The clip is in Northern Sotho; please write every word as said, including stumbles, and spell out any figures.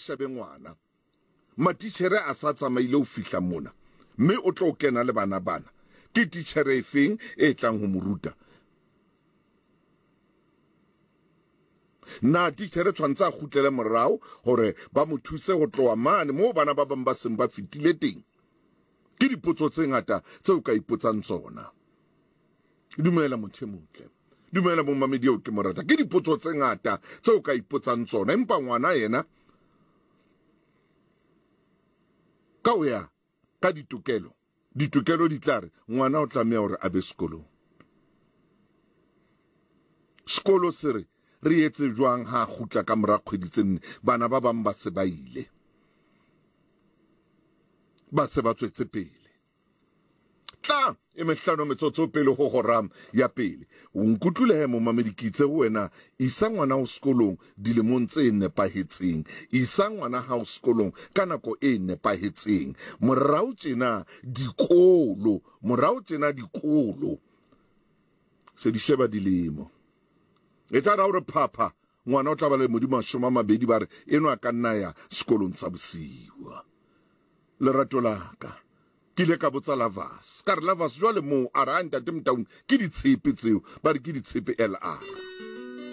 shebe ngwana matitjhere a sa tsamaile ho fihla mona mme o tlo kena le bana bana ke titjhere efeng e tlang ho moruta na titjhere tshwantsa khutlele morao hore ba mo thuse ho tloa mane mo bana ba bang ba seng ba fitile teng ke dipotso tse ngata tseo ka ipotsang tsona dumela motho motle dumela bo mamedi o ke morata ke dipotso tse ngata tseo ka ipotsang tsona empa ngwana yena ka o ya ka ditokelo ditokelo di tla re ngwana o tlameha hore a be sekolong sekolo se re re etse jwang ha khutla ka mora kgwedi tse nne bana ba bang ba se ba ile ba se ba tswetse pele tla e mehlano metsotso pele ho horam ya pele o nkutlule he mo mamedi kitse ho wena isa ngwana ho sekolong dilemong tse nepahetseng isa ngwana ha ho sekolong ka nako e nepahetseng morao tjena dikolo morao tjena dikolo se di sheba dilemo e tla ra hore papa ngwana o tla ba le modimo shoma mabedi ba re eno a ka nna ya sekolong sa bosiwa lerato la ka kile ka botsa Lavas ka re Lavas jwale mo a ra ntate mtaung ke ditshepe tseo ba re ke ditshepe L R